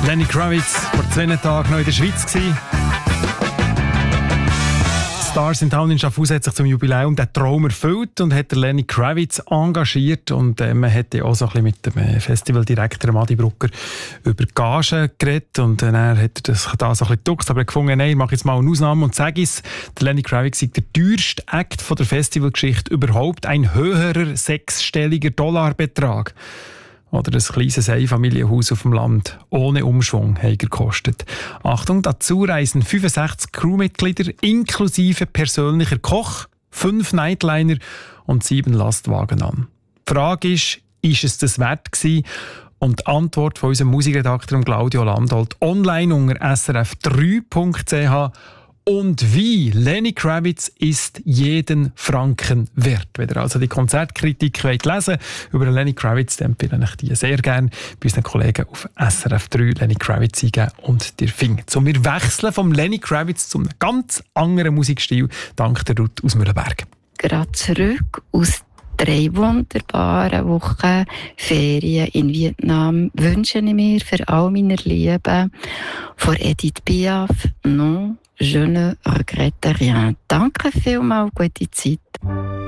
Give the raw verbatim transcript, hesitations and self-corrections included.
Lenny Kravitz vor zwei Tagen noch in der Schweiz gewesen. Stars in Town in Schaffhausen hat sich zum Jubiläum den Traum erfüllt und hat Lenny Kravitz engagiert. Und äh, man hat ja auch so ein bisschen mit dem Festivaldirektor Adi Brucker über Gagen geredet. Und äh, er hat das da so ein bisschen geduckt, aber er gefunden, nein, ich mache jetzt mal eine Ausnahme und sage es, der Lenny Kravitz ist der teuerste Act von der Festivalgeschichte überhaupt, ein höherer sechsstelliger Dollarbetrag. Oder ein kleines Einfamilienhaus auf dem Land ohne Umschwung hat er gekostet. Achtung, dazu reisen fünfundsechzig Crewmitglieder inklusive persönlicher Koch, fünf Nightliner und sieben Lastwagen an. Die Frage ist, ist es das wert gewesen? Und die Antwort von unserem Musikredakteur Claudio Landolt online unter s r f drei punkt c h. Und wie? Lenny Kravitz ist jeden Franken wert. Wenn ihr also die Konzertkritik wollt lesen über Lenny Kravitz, dann empfehle ich die sehr gerne bei unseren Kollegen auf S R F drei Lenny Kravitz eingeben und dir findet. So, wir wechseln vom Lenny Kravitz zu einem ganz anderen Musikstil, dank der Ruth aus Mühlenberg. Gerade zurück aus drei wunderbaren Wochen Ferien in Vietnam wünsche ich mir für all meine Lieben von Edith Piaf «Non, je ne regrette rien». Danke vielmals, gute Zeit.